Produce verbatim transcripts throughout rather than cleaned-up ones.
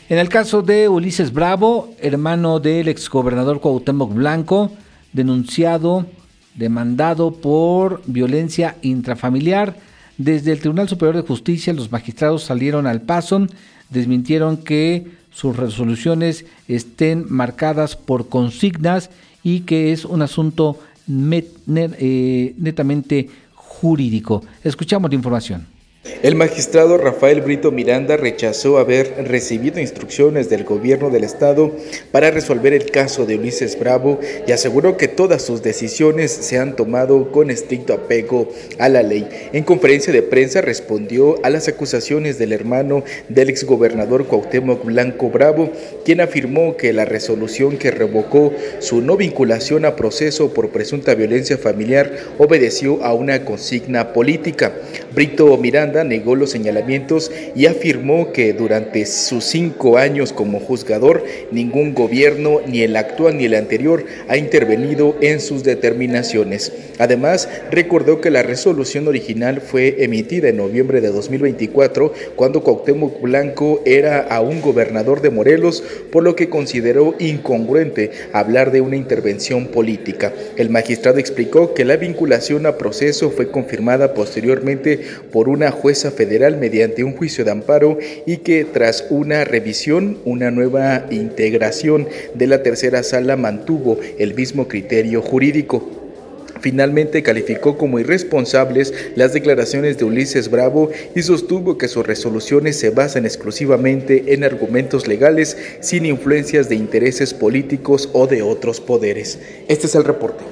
En el caso de Ulises Bravo, hermano del exgobernador Cuauhtémoc Blanco, denunciado, demandado por violencia intrafamiliar, desde el Tribunal Superior de Justicia los magistrados salieron al paso, desmintieron que sus resoluciones estén marcadas por consignas y que es un asunto met, net, eh, netamente jurídico. Escuchamos la información. El magistrado Rafael Brito Miranda rechazó haber recibido instrucciones del gobierno del estado para resolver el caso de Ulises Bravo y aseguró que todas sus decisiones se han tomado con estricto apego a la ley. En conferencia de prensa respondió a las acusaciones del hermano del exgobernador Cuauhtémoc Blanco Bravo, quien afirmó que la resolución que revocó su no vinculación a proceso por presunta violencia familiar obedeció a una consigna política. Brito Miranda negó los señalamientos y afirmó que durante sus cinco años como juzgador, ningún gobierno, ni el actual ni el anterior, ha intervenido en sus determinaciones. Además, recordó que la resolución original fue emitida en noviembre de dos mil veinticuatro, cuando Cuauhtémoc Blanco era aún gobernador de Morelos, por lo que consideró incongruente hablar de una intervención política. El magistrado explicó que la vinculación a proceso fue confirmada posteriormente por una jueza federal mediante un juicio de amparo y que tras una revisión, una nueva integración de la tercera sala mantuvo el mismo criterio jurídico. Finalmente calificó como irresponsables las declaraciones de Ulises Bravo y sostuvo que sus resoluciones se basan exclusivamente en argumentos legales sin influencias de intereses políticos o de otros poderes. Este es el reporte.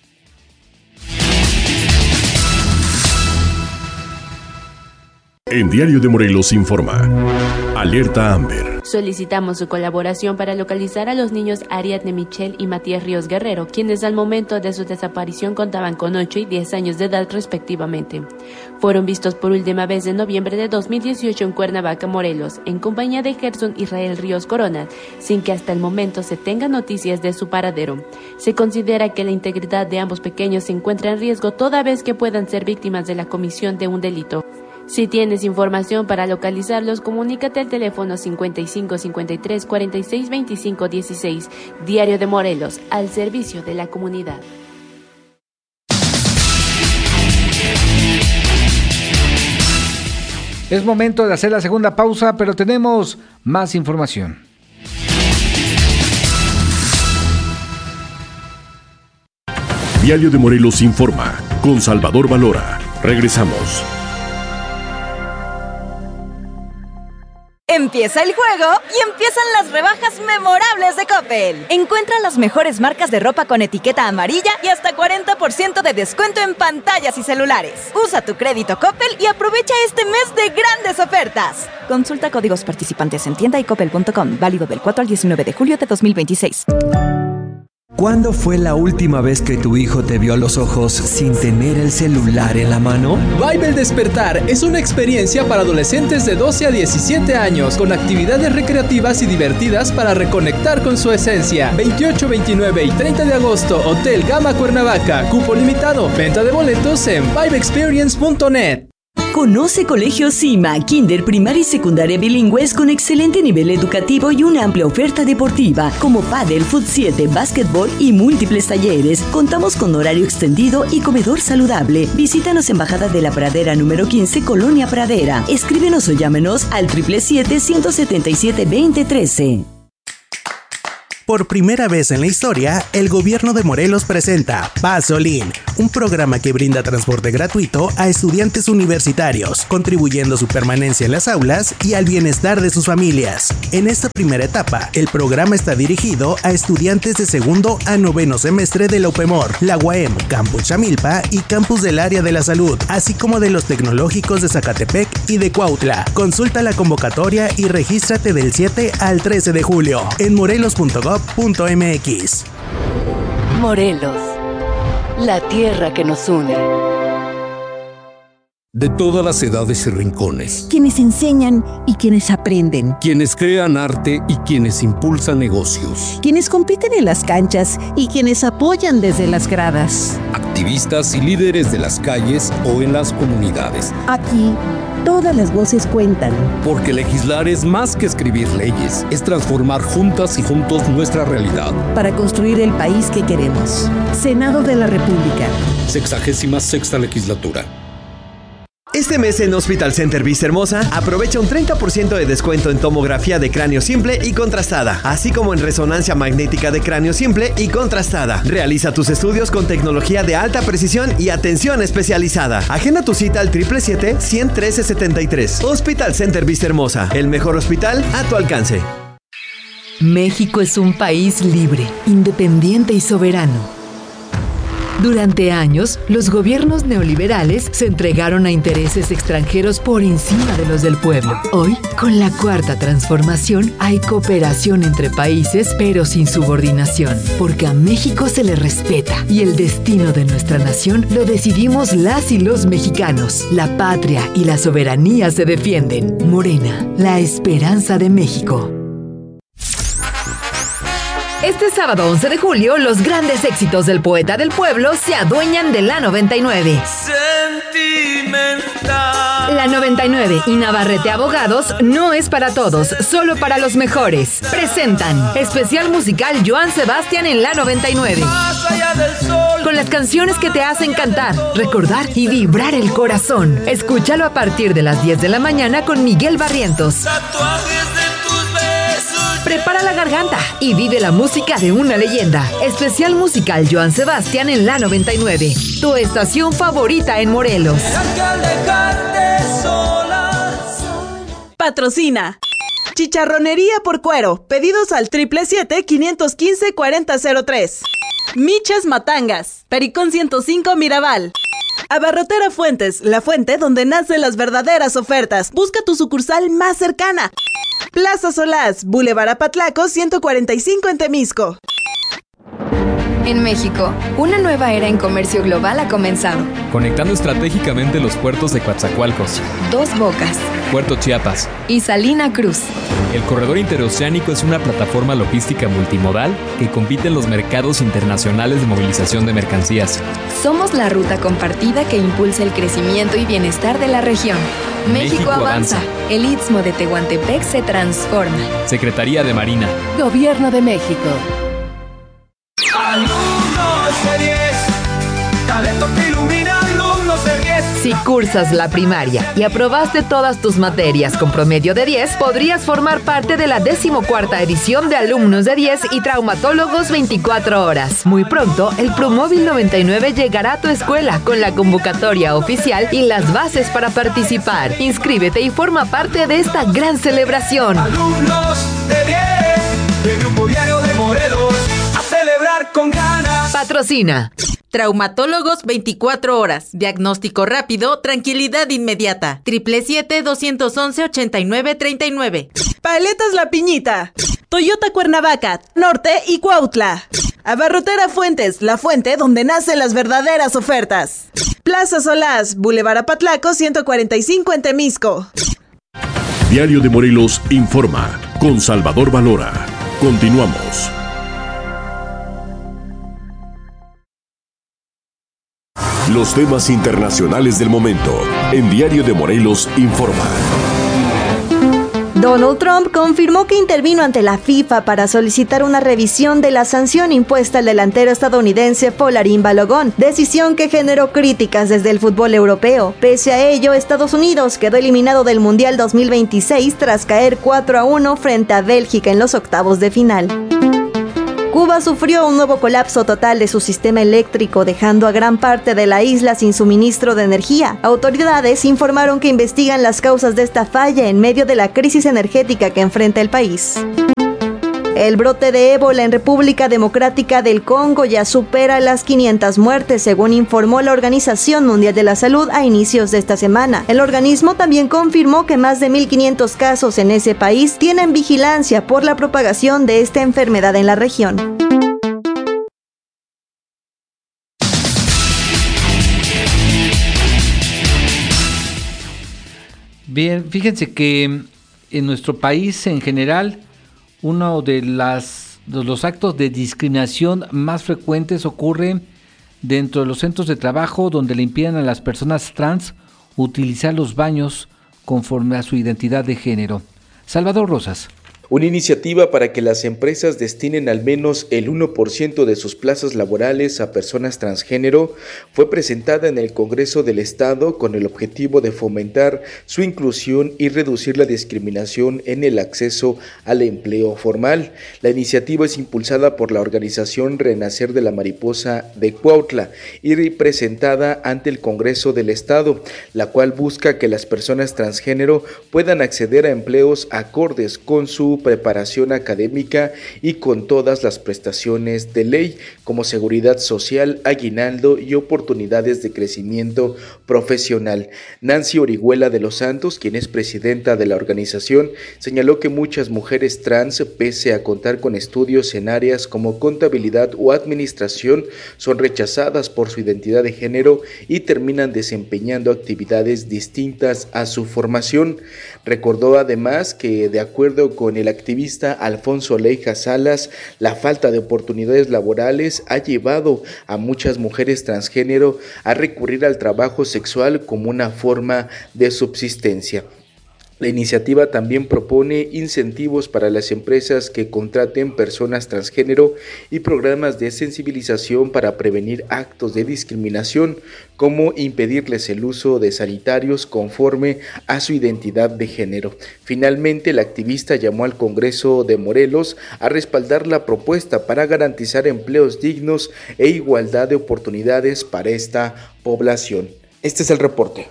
En Diario de Morelos informa. Alerta Amber. Solicitamos su colaboración para localizar a los niños Ariadne Michelle y Matías Ríos Guerrero, quienes al momento de su desaparición contaban con ocho y diez años de edad respectivamente. Fueron vistos por última vez en noviembre de dos mil dieciocho en Cuernavaca, Morelos, en compañía de Gerson Israel Ríos Corona, sin que hasta el momento se tenga noticias de su paradero. Se considera que la integridad de ambos pequeños se encuentra en riesgo toda vez que puedan ser víctimas de la comisión de un delito. Si tienes información para localizarlos, comunícate al teléfono cincuenta y cinco cincuenta y tres cuarenta y seis veinticinco dieciséis. Diario de Morelos, al servicio de la comunidad. Es momento de hacer la segunda pausa, pero tenemos más información. Diario de Morelos informa con Salvador Valora. Regresamos. Empieza el juego y empiezan las rebajas memorables de Coppel. Encuentra las mejores marcas de ropa con etiqueta amarilla y hasta cuarenta por ciento de descuento en pantallas y celulares. Usa tu crédito Coppel y aprovecha este mes de grandes ofertas. Consulta códigos participantes en tienda y coppel punto com. Válido del cuatro al diecinueve de julio de dos mil veintiséis. ¿Cuándo fue la última vez que tu hijo te vio a los ojos sin tener el celular en la mano? Vibe el Despertar es una experiencia para adolescentes de doce a diecisiete años con actividades recreativas y divertidas para reconectar con su esencia. veintiocho, veintinueve y treinta de agosto, Hotel Gama Cuernavaca. Cupo limitado. Venta de boletos en vibe experience punto net. Conoce Colegio Cima, kinder, primaria y secundaria bilingües con excelente nivel educativo y una amplia oferta deportiva, como pádel, fut siete, básquetbol y múltiples talleres. Contamos con horario extendido y comedor saludable. Visítanos en Bajada de la Pradera número quince, Colonia Pradera. Escríbenos o llámenos al siete siete siete, uno siete siete, dos cero uno tres. Por primera vez en la historia, el gobierno de Morelos presenta Pasolín, un programa que brinda transporte gratuito a estudiantes universitarios, contribuyendo a su permanencia en las aulas y al bienestar de sus familias. En esta primera etapa, el programa está dirigido a estudiantes de segundo a noveno semestre de la UPEMOR, la U A M, Campus Chamilpa y Campus del Área de la Salud, así como de los tecnológicos de Zacatepec y de Cuautla. Consulta la convocatoria y regístrate del siete al trece de julio en morelos punto gov punto mx. Morelos, la tierra que nos une. De todas las edades y rincones. Quienes enseñan y quienes aprenden. Quienes crean arte y quienes impulsan negocios. Quienes compiten en las canchas y quienes apoyan desde las gradas. Activistas y líderes de las calles o en las comunidades. Aquí, todas las voces cuentan. Porque legislar es más que escribir leyes, es transformar juntas y juntos nuestra realidad. Para construir el país que queremos. Senado de la República. Sexagésima sexta legislatura. Este mes en Hospital Center Vista Hermosa aprovecha un treinta por ciento de descuento en tomografía de cráneo simple y contrastada, así como en resonancia magnética de cráneo simple y contrastada. Realiza tus estudios con tecnología de alta precisión y atención especializada. Agenda tu cita al siete siete siete, uno tres siete tres. Hospital Center Vista Hermosa, el mejor hospital a tu alcance. México es un país libre, independiente y soberano. Durante años, los gobiernos neoliberales se entregaron a intereses extranjeros por encima de los del pueblo. Hoy, con la Cuarta Transformación, hay cooperación entre países, pero sin subordinación, porque a México se le respeta y el destino de nuestra nación lo decidimos las y los mexicanos. La patria y la soberanía se defienden. Morena, la esperanza de México. Este sábado once de julio, los grandes éxitos del poeta del pueblo se adueñan de la noventa y nueve. Sentimental. La noventa y nueve y Navarrete Abogados no es para todos, solo para los mejores. Presentan especial musical Joan Sebastián en la noventa y nueve. Más allá del sol. Con las canciones que te hacen cantar, recordar y vibrar el corazón. Escúchalo a partir de las diez de la mañana con Miguel Barrientos. Tatuajes de tus besos. Prepara la garganta y vive la música de una leyenda. Especial musical Joan Sebastián en la noventa y nueve. Tu estación favorita en Morelos. Patrocina. Chicharronería por Cuero. Pedidos al siete siete siete, cinco uno cinco, cuatro cero cero tres. Miches Matangas. Pericón ciento cinco Mirabal. Abarrotera Fuentes, la fuente donde nacen las verdaderas ofertas. Busca tu sucursal más cercana. Plaza Solás, Boulevard Apatlaco ciento cuarenta y cinco en Temisco. En México, una nueva era en comercio global ha comenzado. Conectando estratégicamente los puertos de Coatzacoalcos, Dos Bocas, Puerto Chiapas y Salina Cruz. El corredor interoceánico es una plataforma logística multimodal que compite en los mercados internacionales de movilización de mercancías. Somos la ruta compartida que impulsa el crecimiento y bienestar de la región. México, México avanza. avanza. El Istmo de Tehuantepec se transforma. Secretaría de Marina. Gobierno de México. Alumnos de diez, talento que ilumina, alumnos de diez. Si cursas la primaria y aprobaste todas tus materias con promedio de diez, podrías formar parte de la decimocuarta edición de Alumnos de diez y Traumatólogos veinticuatro horas. Muy pronto, el Promóvil noventa y nueve llegará a tu escuela con la convocatoria oficial y las bases para participar. Inscríbete y forma parte de esta gran celebración. Alumnos de diez, de Grupo Diario de Morelos. Celebrar con ganas. Patrocina. Traumatólogos veinticuatro horas. Diagnóstico rápido, tranquilidad inmediata. siete siete siete, dos once, ochenta y nueve treinta y nueve. Paletas La Piñita. Toyota Cuernavaca, Norte y Cuautla. Abarrotera Fuentes, la fuente donde nacen las verdaderas ofertas. Plaza Solás, Boulevard Apatlaco ciento cuarenta y cinco en Temisco. Diario de Morelos informa con Salvador Valora. Continuamos. Los temas internacionales del momento en Diario de Morelos informa. Donald Trump confirmó que intervino ante la FIFA para solicitar una revisión de la sanción impuesta al delantero estadounidense Folarin Balogun, decisión que generó críticas desde el fútbol europeo. Pese a ello, Estados Unidos quedó eliminado del Mundial dos mil veintiséis tras caer cuatro a uno frente a Bélgica en los octavos de final. Cuba sufrió un nuevo colapso total de su sistema eléctrico, dejando a gran parte de la isla sin suministro de energía. Autoridades informaron que investigan las causas de esta falla en medio de la crisis energética que enfrenta el país. El brote de ébola en República Democrática del Congo ya supera las quinientas muertes, según informó la Organización Mundial de la Salud a inicios de esta semana. El organismo también confirmó que más de mil quinientos casos en ese país tienen vigilancia por la propagación de esta enfermedad en la región. Bien, fíjense que en nuestro país en general, uno de, las, de los actos de discriminación más frecuentes ocurre dentro de los centros de trabajo, donde le impiden a las personas trans utilizar los baños conforme a su identidad de género. Salvador Rosas. Una iniciativa para que las empresas destinen al menos el uno por ciento de sus plazas laborales a personas transgénero fue presentada en el Congreso del Estado con el objetivo de fomentar su inclusión y reducir la discriminación en el acceso al empleo formal. La iniciativa es impulsada por la organización Renacer de la Mariposa de Cuautla y presentada ante el Congreso del Estado, la cual busca que las personas transgénero puedan acceder a empleos acordes con su preparación académica y con todas las prestaciones de ley, como seguridad social, aguinaldo y oportunidades de crecimiento profesional. Nancy Orihuela de los Santos, quien es presidenta de la organización, señaló que muchas mujeres trans, pese a contar con estudios en áreas como contabilidad o administración, son rechazadas por su identidad de género y terminan desempeñando actividades distintas a su formación. Recordó además que, de acuerdo con el activista Alfonso Leija Salas, la falta de oportunidades laborales ha llevado a muchas mujeres transgénero a recurrir al trabajo sexual como una forma de subsistencia. La iniciativa también propone incentivos para las empresas que contraten personas transgénero y programas de sensibilización para prevenir actos de discriminación, como impedirles el uso de sanitarios conforme a su identidad de género. Finalmente, la activista llamó al Congreso de Morelos a respaldar la propuesta para garantizar empleos dignos e igualdad de oportunidades para esta población. Este es el reporte.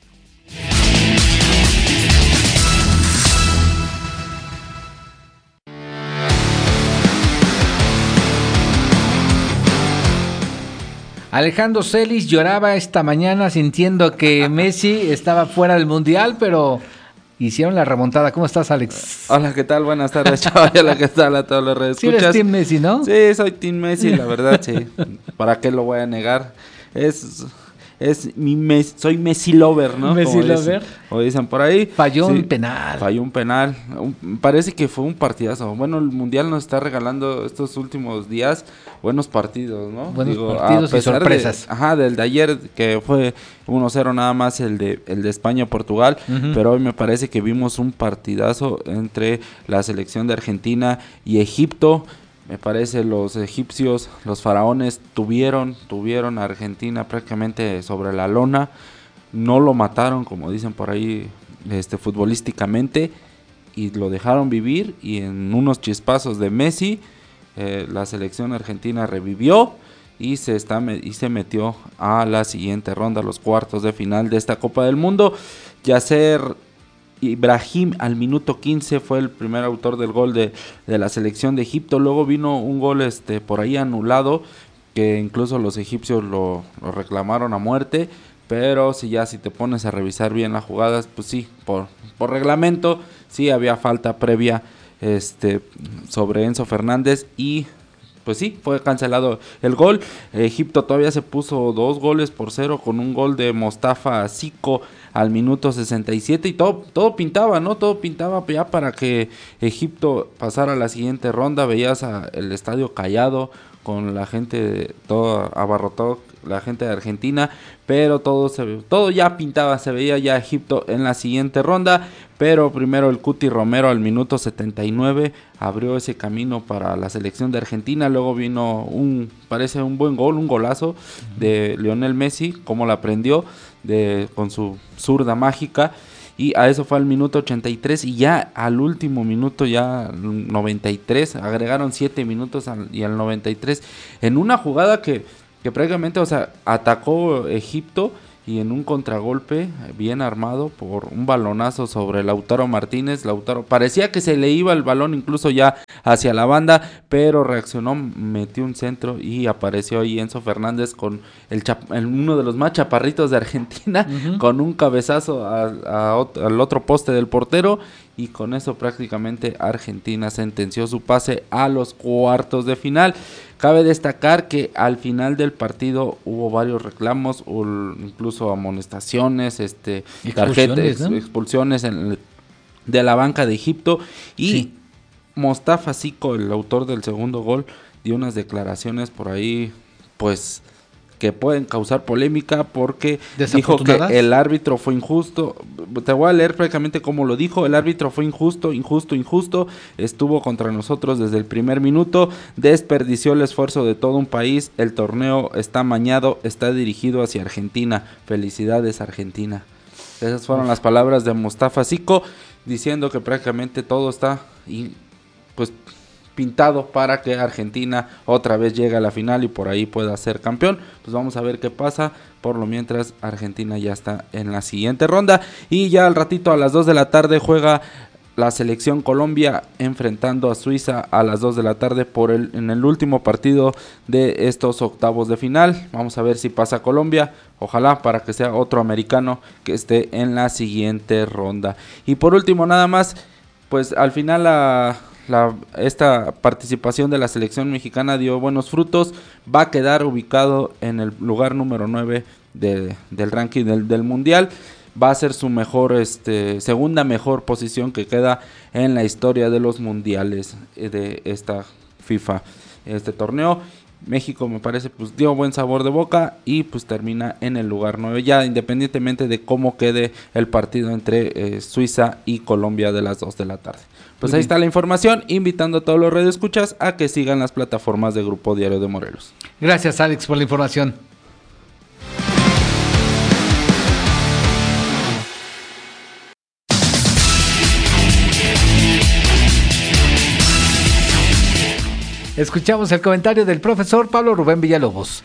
Alejandro Celis lloraba esta mañana sintiendo que Messi estaba fuera del Mundial, pero hicieron la remontada. ¿Cómo estás, Alex? Hola, ¿qué tal? Buenas tardes, chaval. Hola, ¿qué tal a todos los redes? Sí eres Team Messi, ¿no? Sí, soy Team Messi, la verdad, sí. ¿Para qué lo voy a negar? Es... Es mi mes, soy Messi lover, ¿no? Messi como lover. Dicen, o dicen por ahí. Falló sí, un penal. Falló un penal. Un, parece que fue un partidazo. Bueno, el Mundial nos está regalando estos últimos días buenos partidos, ¿no? Buenos Digo, partidos y sorpresas. De, ajá, del de ayer, que fue uno cero nada más el de el de España-Portugal. Uh-huh. Pero hoy me parece que vimos un partidazo entre la selección de Argentina y Egipto. Me parece los egipcios, los faraones tuvieron, tuvieron a Argentina prácticamente sobre la lona, no lo mataron como dicen por ahí este, futbolísticamente, y lo dejaron vivir, y en unos chispazos de Messi eh, la selección argentina revivió y se, está, y se metió a la siguiente ronda, a los cuartos de final de esta Copa del Mundo. Yasser Ibrahim al minuto quince fue el primer autor del gol de, de la selección de Egipto. Luego vino un gol este por ahí anulado, que incluso los egipcios lo, lo reclamaron a muerte, pero si ya si te pones a revisar bien las jugadas, pues sí, por, por reglamento, sí había falta previa este sobre Enzo Fernández y pues sí, fue cancelado el gol. Egipto todavía se puso dos goles por cero con un gol de Mostafa Zico al minuto sesenta y siete y todo, todo pintaba, ¿no? Todo pintaba ya para que Egipto pasara a la siguiente ronda. Veías a el estadio callado con la gente, todo abarrotado, la gente de Argentina, pero todo se todo ya pintaba, se veía ya Egipto en la siguiente ronda, pero primero el Cuti Romero al minuto setenta y nueve abrió ese camino para la selección de Argentina. Luego vino un, parece un buen gol, un golazo de Lionel Messi, como la prendió de con su zurda mágica, y a eso fue al minuto ochenta y tres, y ya al último minuto, ya noventa y tres, agregaron siete minutos al, y al noventa y tres, en una jugada que, que prácticamente, o sea, atacó Egipto, y en un contragolpe bien armado por un balonazo sobre Lautaro Martínez. Lautaro parecía que se le iba el balón incluso ya hacia la banda, pero reaccionó, metió un centro y apareció ahí Enzo Fernández con el, chap- el uno de los más chaparritos de Argentina, uh-huh. con un cabezazo a, a ot- al otro poste del portero, y con eso prácticamente Argentina sentenció su pase a los cuartos de final. Cabe destacar que al final del partido hubo varios reclamos, incluso amonestaciones, este, tarjetas, ex, ¿no? expulsiones en, de la banca de Egipto, y sí. Mostafa Siko, el autor del segundo gol, dio unas declaraciones por ahí, pues, que pueden causar polémica, porque dijo que el árbitro fue injusto. Te voy a leer prácticamente cómo lo dijo: el árbitro fue injusto, injusto, injusto, estuvo contra nosotros desde el primer minuto, desperdició el esfuerzo de todo un país, el torneo está amañado, está dirigido hacia Argentina, felicidades Argentina. Esas fueron las palabras de Mostafa Siko, diciendo que prácticamente todo está y, pues, pintado para que Argentina otra vez llegue a la final y por ahí pueda ser campeón. Pues vamos a ver qué pasa. Por lo mientras, Argentina ya está en la siguiente ronda, y ya al ratito a las dos de la tarde juega la selección Colombia enfrentando a Suiza a las dos de la tarde por el, en el último partido de estos octavos de final. Vamos a ver si pasa Colombia, ojalá, para que sea otro americano que esté en la siguiente ronda. Y por último, nada más, pues al final la... La, esta participación de la selección mexicana dio buenos frutos, va a quedar ubicado en el lugar número nueve de, del ranking del, del mundial, va a ser su mejor, este, segunda mejor posición que queda en la historia de los mundiales de esta FIFA, este torneo. México, me parece, pues dio buen sabor de boca y pues termina en el lugar nueve, ya independientemente de cómo quede el partido entre eh, Suiza y Colombia de las dos de la tarde. Pues Muy ahí bien. Está la información, invitando a todos los radioescuchas a que sigan las plataformas de Grupo Diario de Morelos. Gracias, Alex, por la información. Escuchamos el comentario del profesor Pablo Rubén Villalobos.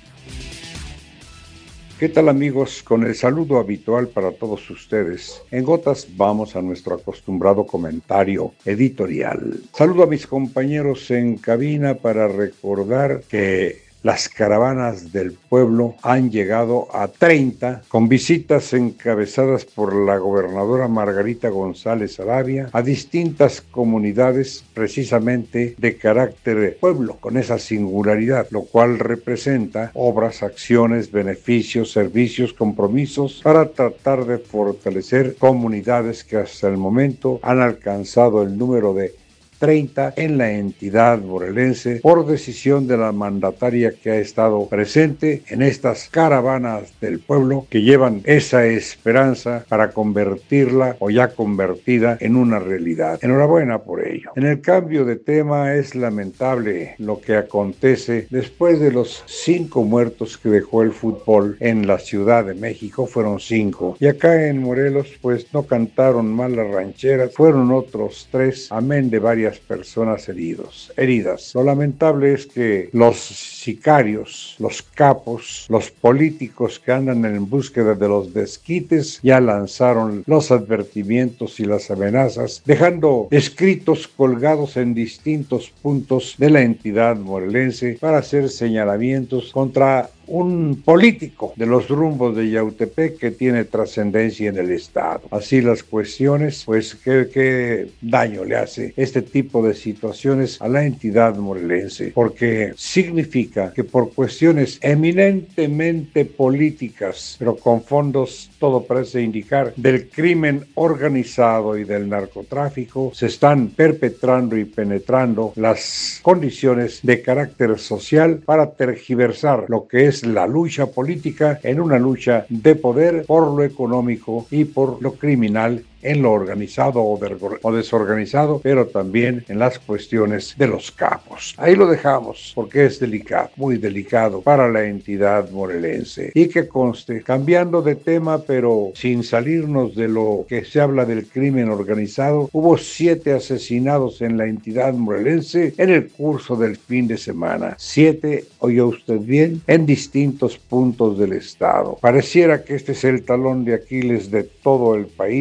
¿Qué tal, amigos? Con el saludo habitual para todos ustedes, en gotas vamos a nuestro acostumbrado comentario editorial. Saludo a mis compañeros en cabina para recordar que las caravanas del pueblo han llegado a treinta, con visitas encabezadas por la gobernadora Margarita González Arabia a distintas comunidades precisamente de carácter pueblo, con esa singularidad, lo cual representa obras, acciones, beneficios, servicios, compromisos para tratar de fortalecer comunidades que hasta el momento han alcanzado el número de treinta en la entidad morelense por decisión de la mandataria que ha estado presente en estas caravanas del pueblo que llevan esa esperanza para convertirla o ya convertida en una realidad. Enhorabuena por ello. En el cambio de tema, es lamentable lo que acontece después de los cinco muertos que dejó el fútbol en la Ciudad de México. Fueron cinco. Y acá en Morelos pues no cantaron mal las rancheras, fueron otros tres, amén de varias personas heridos, heridas. Lo lamentable es que los sicarios, los capos, los políticos que andan en búsqueda de los desquites ya lanzaron los advertimientos y las amenazas, dejando escritos colgados en distintos puntos de la entidad morelense para hacer señalamientos contra un político de los rumbos de Yautepec que tiene trascendencia en el estado. Así las cuestiones, pues qué, qué daño le hace este tipo de situaciones a la entidad morelense, porque significa que por cuestiones eminentemente políticas, pero con fondos, todo parece indicar, del crimen organizado y del narcotráfico, se están perpetrando y penetrando las condiciones de carácter social para tergiversar lo que es la lucha política en una lucha de poder por lo económico y por lo criminal en lo organizado o, de, o desorganizado, pero también en las cuestiones de los capos. Ahí lo dejamos porque es delicado, muy delicado para la entidad morelense. Y que conste, cambiando de tema, pero sin salirnos de lo que se habla del crimen organizado, hubo siete asesinados en la entidad morelense en el curso del fin de semana. Siete, oye usted bien, en distintos puntos del estado. Pareciera que este es el talón de Aquiles de todo el país, la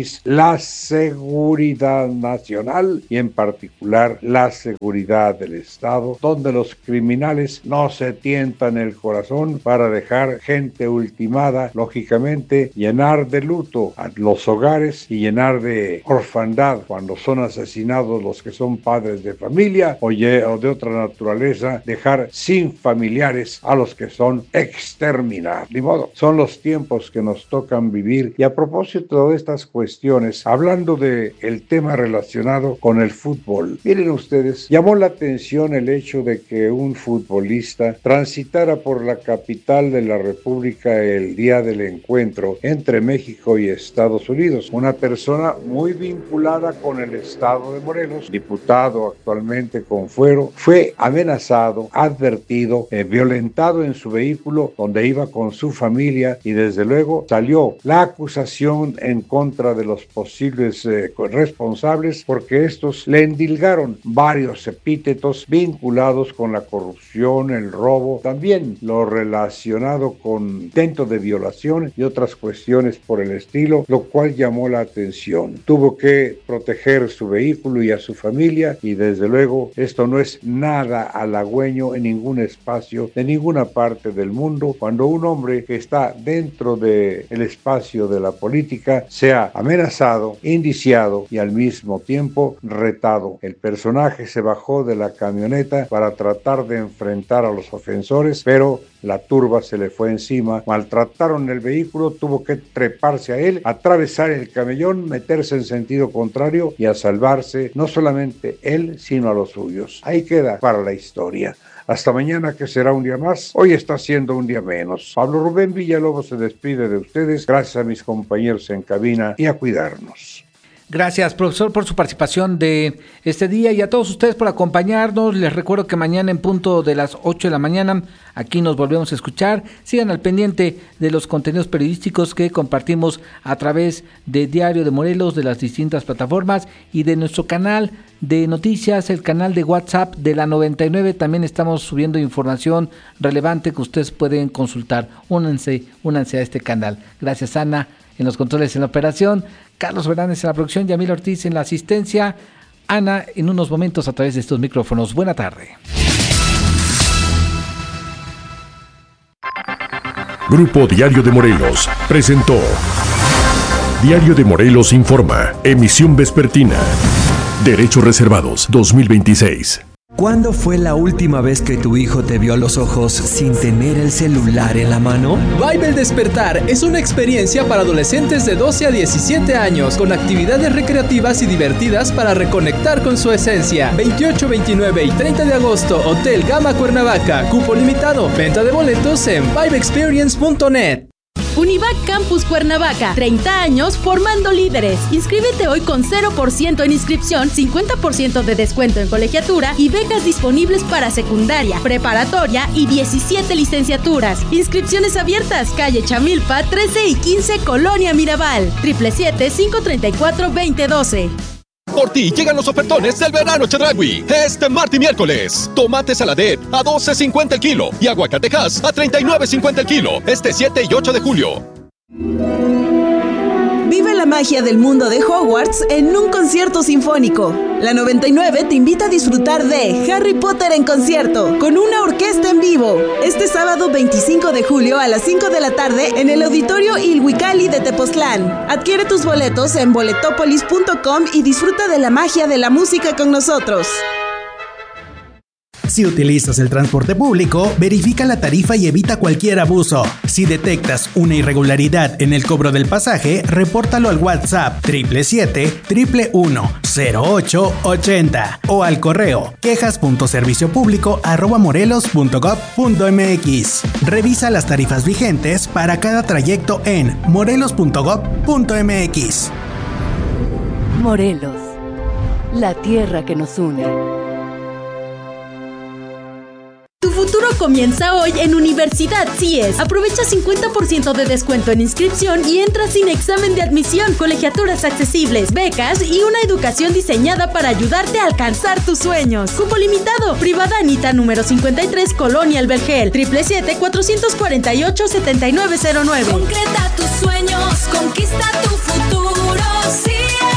la seguridad nacional y en particular la seguridad del Estado, donde los criminales no se tientan el corazón para dejar gente ultimada, lógicamente llenar de luto a los hogares y llenar de orfandad cuando son asesinados los que son padres de familia o, ye- o de otra naturaleza, dejar sin familiares a los que son exterminados. Ni modo, son los tiempos que nos tocan vivir. Y a propósito de estas cuestiones, hablando de el tema relacionado con el fútbol, miren ustedes, llamó la atención el hecho de que un futbolista transitara por la capital de la República el día del encuentro entre México y Estados Unidos. Una persona muy vinculada con el estado de Morelos, diputado actualmente con fuero, fue amenazado, advertido, eh, violentado en su vehículo donde iba con su familia, y desde luego salió la acusación en contra de los posibles eh, responsables, porque estos le endilgaron varios epítetos vinculados con la corrupción, el robo, también lo relacionado con intento de violación y otras cuestiones por el estilo, lo cual llamó la atención. Tuvo que proteger su vehículo y a su familia, y desde luego esto no es nada halagüeño en ningún espacio de ninguna parte del mundo, cuando un hombre que está dentro del espacio de la política sea amenazado, indiciado y al mismo tiempo retado. El personaje se bajó de la camioneta para tratar de enfrentar a los ofensores, pero la turba se le fue encima, maltrataron el vehículo, tuvo que treparse a él, atravesar el camellón, meterse en sentido contrario y a salvarse no solamente él, sino a los suyos. Ahí queda para la historia. Hasta mañana, que será un día más. Hoy está siendo un día menos. Pablo Rubén Villalobos se despide de ustedes. Gracias a mis compañeros en cabina y a cuidarnos. Gracias, profesor, por su participación de este día, y a todos ustedes por acompañarnos. Les recuerdo que mañana en punto de las ocho de la mañana aquí nos volvemos a escuchar. Sigan al pendiente de los contenidos periodísticos que compartimos a través de Diario de Morelos, de las distintas plataformas y de nuestro canal de noticias, el canal de WhatsApp de la noventa y nueve. También estamos subiendo información relevante que ustedes pueden consultar. Únanse, únanse a este canal. Gracias, Ana, en los controles, en la operación, Carlos Fernández en la producción, Yamil Ortiz en la asistencia, Ana en unos momentos a través de estos micrófonos. Buena tarde. Grupo Diario de Morelos presentó Diario de Morelos Informa, emisión vespertina. Derechos reservados dos mil veintiséis. ¿Cuándo fue la última vez que tu hijo te vio a los ojos sin tener el celular en la mano? Vibe el Despertar es una experiencia para adolescentes de doce a diecisiete años, con actividades recreativas y divertidas para reconectar con su esencia. veintiocho, veintinueve y treinta de agosto, Hotel Gama Cuernavaca. Cupo limitado. Venta de boletos en vibe experience punto net. Univac Campus Cuernavaca, treinta años formando líderes. Inscríbete hoy con cero por ciento en inscripción, cincuenta por ciento de descuento en colegiatura y becas disponibles para secundaria, preparatoria y diecisiete licenciaturas. Inscripciones abiertas, calle Chamilpa, trece y quince, Colonia Mirabal. siete siete siete, cinco tres cuatro, dos cero uno dos. Por ti llegan los ofertones del verano Chedraui. Este martes y miércoles. Tomate saladet a doce cincuenta el kilo y aguacatejas a treinta y nueve cincuenta el kilo. Este siete y ocho de julio. Vive la magia del mundo de Hogwarts en un concierto sinfónico. La noventa y nueve te invita a disfrutar de Harry Potter en concierto, con una orquesta en vivo. Este sábado veinticinco de julio a las cinco de la tarde en el Auditorio Ilhuicali de Tepoztlán. Adquiere tus boletos en boletopolis punto com y disfruta de la magia de la música con nosotros. Si utilizas el transporte público, verifica la tarifa y evita cualquier abuso. Si detectas una irregularidad en el cobro del pasaje, repórtalo al WhatsApp siete siete siete uno uno cero ocho ocho cero o al correo quejas punto servicio público arroba morelos punto gob punto mx. Revisa las tarifas vigentes para cada trayecto en morelos punto gob punto mx. Morelos, la tierra que nos une. Tu futuro comienza hoy en Universidad C I E S. Aprovecha cincuenta por ciento de descuento en inscripción y entra sin examen de admisión, colegiaturas accesibles, becas y una educación diseñada para ayudarte a alcanzar tus sueños. Cupo limitado. Privada Anita número cincuenta y tres, Colonia El Vergel. siete siete siete, cuatro cuatro ocho, siete nueve cero nueve. Concreta tus sueños, conquista tu futuro. C I E S.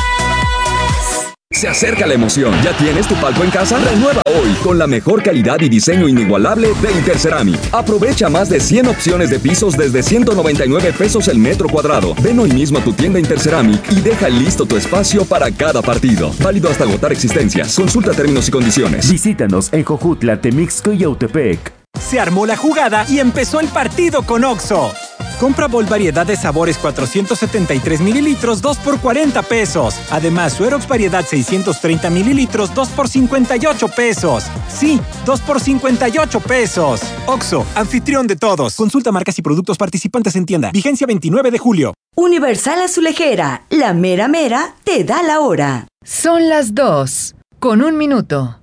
Se acerca la emoción. ¿Ya tienes tu palco en casa? Renueva hoy con la mejor calidad y diseño inigualable de Interceramic. Aprovecha más de cien opciones de pisos desde ciento noventa y nueve pesos el metro cuadrado. Ven hoy mismo a tu tienda Interceramic y deja listo tu espacio para cada partido. Válido hasta agotar existencias. Consulta términos y condiciones. Visítanos en Jojutla, Temixco y Yautepec. Se armó la jugada y empezó el partido con Oxxo. Compra Bol variedad de sabores cuatrocientos setenta y tres mililitros, dos por cuarenta pesos. Además, Suerox variedad seiscientos treinta mililitros, dos por cincuenta y ocho pesos. Sí, dos por cincuenta y ocho pesos. Oxxo, anfitrión de todos. Consulta marcas y productos participantes en tienda. Vigencia veintinueve de julio. Universal Azulejera, la mera mera te da la hora. Son las dos, con un minuto.